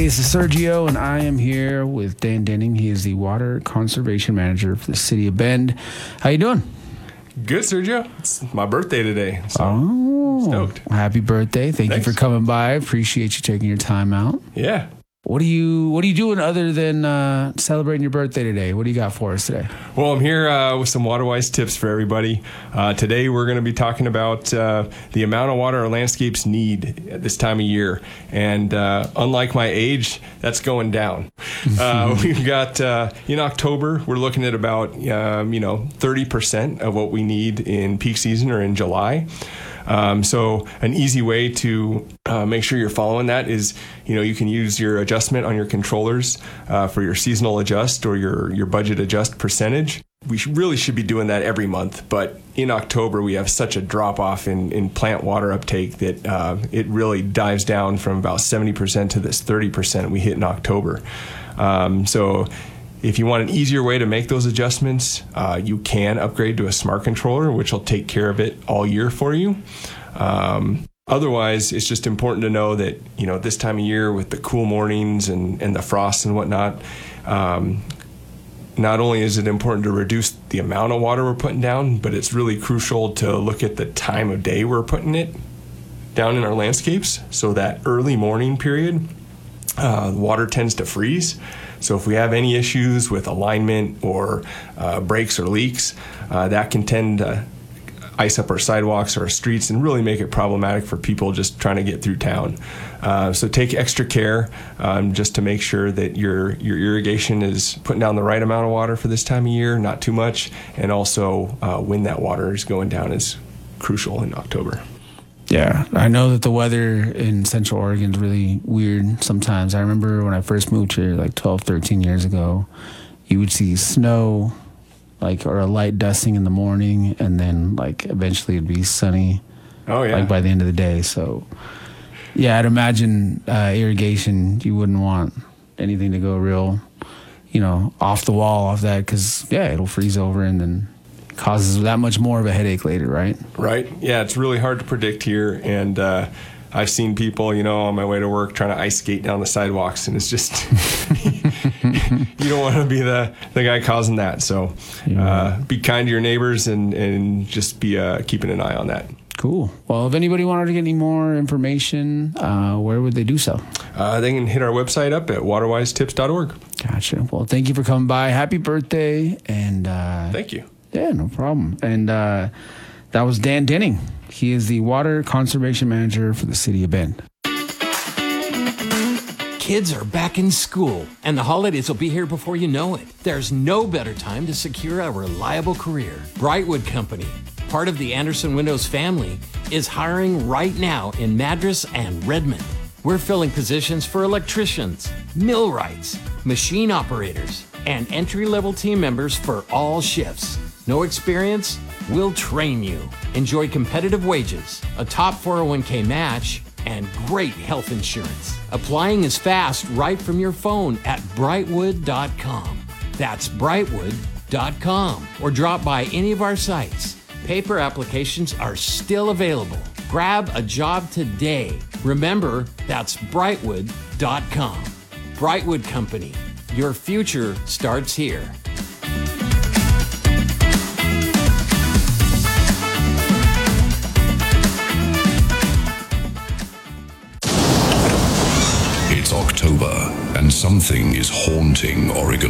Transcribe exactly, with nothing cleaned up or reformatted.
This is Sergio, and I am here with Dan Denning. He is the Water Conservation Manager for the City of Bend. How you doing? Good, Sergio. It's my birthday today, so oh, stoked. Happy birthday. Thank Thanks. you for coming by. Appreciate you taking your time out. Yeah. What are you What are you doing other than uh, celebrating your birthday today? What do you got for us today? Well, I'm here uh, with some WaterWise tips for everybody. Uh, today, we're going to be talking about uh, the amount of water our landscapes need at this time of year. And uh, unlike my age, that's going down. uh, we've got, uh, in October, we're looking at about, um, you know, thirty percent of what we need in peak season or in July. Um, so an easy way to uh, make sure you're following that is, you know, you can use your adjustment on your controllers uh, for your seasonal adjust or your, your budget adjust percentage. We should, really should be doing that every month, but in October we have such a drop off in, in plant water uptake that uh, it really dives down from about seventy percent to this thirty percent we hit in October. Um, so if you want an easier way to make those adjustments, uh, you can upgrade to a smart controller, which will take care of it all year for you. Um, otherwise, it's just important to know that, you know, this time of year with the cool mornings and, and the frost and whatnot, um, not only is it important to reduce the amount of water we're putting down, but it's really crucial to look at the time of day we're putting it down in our landscapes. So that early morning period, uh, water tends to freeze. So if we have any issues with alignment or uh, breaks or leaks, uh, that can tend to ice up our sidewalks or our streets and really make it problematic for people just trying to get through town. Uh, so take extra care um, just to make sure that your your irrigation is putting down the right amount of water for this time of year, not too much, and also uh, when that water is going down is crucial in October. Yeah, I know that the weather in Central Oregon is really weird sometimes. I remember when I first moved here like twelve, thirteen years ago, you would see snow, like, or a light dusting in the morning, and then like eventually it'd be sunny. Oh yeah. Like by the end of the day. So yeah, I'd imagine uh, irrigation, you wouldn't want anything to go real, you know, off the wall off that, because yeah, it'll freeze over and then causes that much more of a headache later, right? Right. Yeah, it's really hard to predict here, and uh, I've seen people, you know, on my way to work trying to ice skate down the sidewalks, and it's just you don't want to be the, the guy causing that. So uh, be kind to your neighbors and and just be uh, keeping an eye on that. Cool. Well, if anybody wanted to get any more information, uh, where would they do so? Uh, they can hit our website up at water wise tips dot org. Gotcha. Well, thank you for coming by. Happy birthday, and uh, thank you. Yeah, no problem. And uh, that was Dan Denning. He is the Water Conservation Manager for the City of Bend. Kids are back in school, and the holidays will be here before you know it. There's no better time to secure a reliable career. Brightwood Company, part of the Anderson Windows family, is hiring right now in Madras and Redmond. We're filling positions for electricians, millwrights, machine operators, and entry-level team members for all shifts. No experience? We'll train you. Enjoy competitive wages, a top four oh one k match, and great health insurance. Applying is fast right from your phone at brightwood dot com. That's brightwood dot com. Or drop by any of our sites. Paper applications are still available. Grab a job today. Remember, that's brightwood dot com. Brightwood Company. Your future starts here. It's October, and something is haunting Oregon.